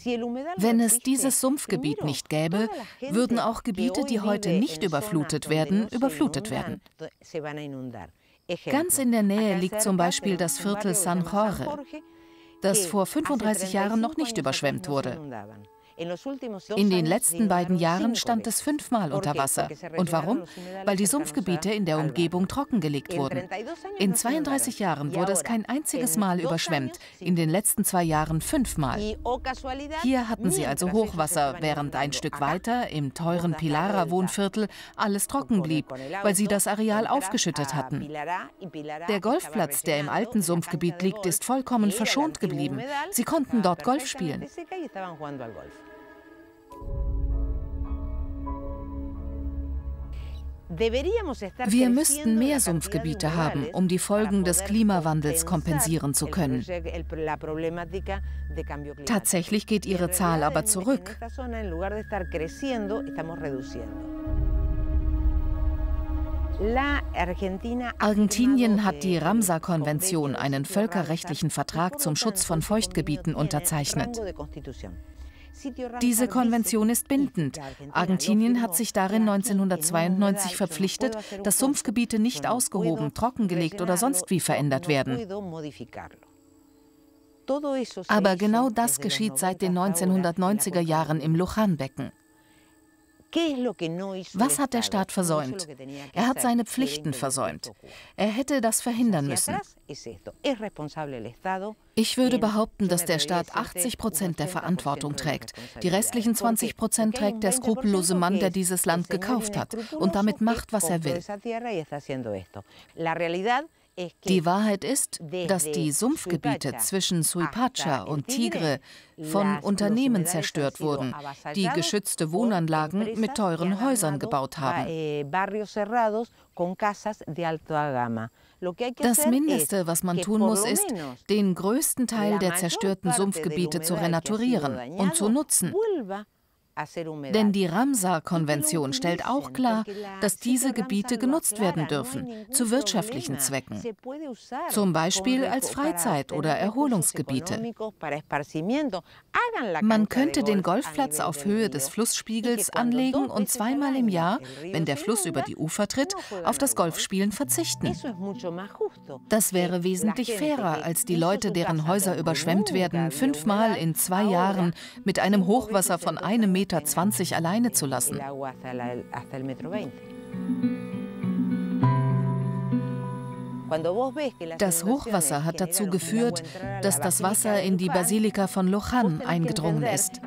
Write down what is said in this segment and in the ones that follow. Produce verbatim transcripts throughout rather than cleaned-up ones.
Wenn es dieses Sumpfgebiet nicht gäbe, würden auch Gebiete, die heute nicht überflutet werden, überflutet werden. Ganz in der Nähe liegt zum Beispiel das Viertel San Jorge, das vor fünfunddreißig Jahren noch nicht überschwemmt wurde. In den letzten beiden Jahren stand es fünfmal unter Wasser. Und warum? Weil die Sumpfgebiete in der Umgebung trockengelegt wurden. In zweiunddreißig Jahren wurde es kein einziges Mal überschwemmt, in den letzten zwei Jahren fünfmal. Hier hatten sie also Hochwasser, während ein Stück weiter, im teuren Pilara-Wohnviertel, alles trocken blieb, weil sie das Areal aufgeschüttet hatten. Der Golfplatz, der im alten Sumpfgebiet liegt, ist vollkommen verschont geblieben. Sie konnten dort Golf spielen. Wir müssten mehr Sumpfgebiete haben, um die Folgen des Klimawandels kompensieren zu können. Tatsächlich geht ihre Zahl aber zurück. Argentinien hat die Ramsar-Konvention, einen völkerrechtlichen Vertrag zum Schutz von Feuchtgebieten, unterzeichnet. Diese Konvention ist bindend. Argentinien hat sich darin neunzehnhundertzweiundneunzig verpflichtet, dass Sumpfgebiete nicht ausgehoben, trockengelegt oder sonst wie verändert werden. Aber genau das geschieht seit den neunzehnhundertneunziger Jahren im Luján-Becken. Was hat der Staat versäumt? Er hat seine Pflichten versäumt. Er hätte das verhindern müssen. Ich würde behaupten, dass der Staat achtzig Prozent der Verantwortung trägt. Die restlichen zwanzig Prozent trägt der skrupellose Mann, der dieses Land gekauft hat und damit macht, was er will. Die Wahrheit ist, dass die Sumpfgebiete zwischen Suipacha und Tigre von Unternehmen zerstört wurden, die geschützte Wohnanlagen mit teuren Häusern gebaut haben. Das Mindeste, was man tun muss, ist, den größten Teil der zerstörten Sumpfgebiete zu renaturieren und zu nutzen. Denn die Ramsar-Konvention stellt auch klar, dass diese Gebiete genutzt werden dürfen, zu wirtschaftlichen Zwecken, zum Beispiel als Freizeit- oder Erholungsgebiete. Man könnte den Golfplatz auf Höhe des Flussspiegels anlegen und zweimal im Jahr, wenn der Fluss über die Ufer tritt, auf das Golfspielen verzichten. Das wäre wesentlich fairer, als die Leute, deren Häuser überschwemmt werden, fünfmal in zwei Jahren mit einem Hochwasser von einem Meter zwanzig alleine zu lassen. Das Hochwasser hat dazu geführt, dass das Wasser in die Basilika von Luján eingedrungen ist.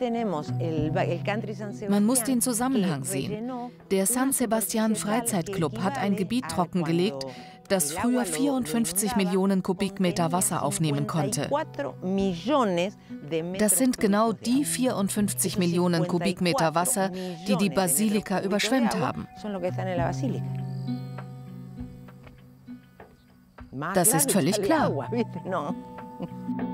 Man muss den Zusammenhang sehen. Der San Sebastián Freizeitclub hat ein Gebiet trockengelegt, das früher vierundfünfzig Millionen Kubikmeter Wasser aufnehmen konnte. Das sind genau die vierundfünfzig Millionen Kubikmeter Wasser, die die Basilika überschwemmt haben. Das ist völlig klar.